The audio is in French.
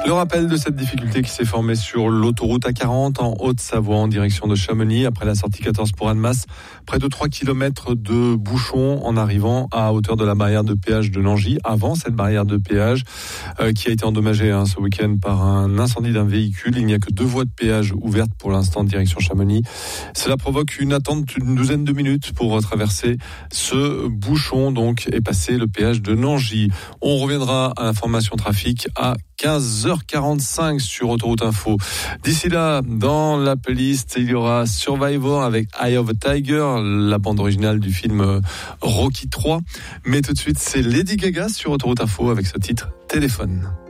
Le rappel de cette difficulté qui s'est formée sur l'autoroute A40 en Haute-Savoie en direction de Chamonix après la sortie 14 pour Annemasse. Près de 3 km de bouchons en arrivant à hauteur de la barrière de péage de Nangy, avant cette barrière de péage qui a été endommagée ce week-end par un incendie d'un véhicule. Il n'y a que 2 voies de péage ouvertes pour l'instant direction Chamonix. Cela provoque une attente d'une douzaine de minutes pour traverser ce bouchon donc et passer le péage de Nangy. On reviendra à l'information trafic à 15h45 sur Autoroute Info. D'ici là, dans la playlist, il y aura Survivor avec Eye of a Tiger, la bande originale du film Rocky 3. Mais tout de suite, c'est Lady Gaga sur Autoroute Info avec ce titre Téléphone.